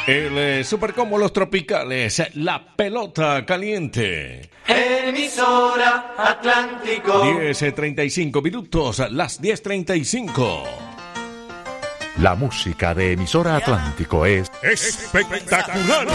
El Super Combo Los Tropicales, la pelota caliente. Emisora Atlántico. 10:35 minutos, las 10:35. La música de Emisora Atlántico es espectacular.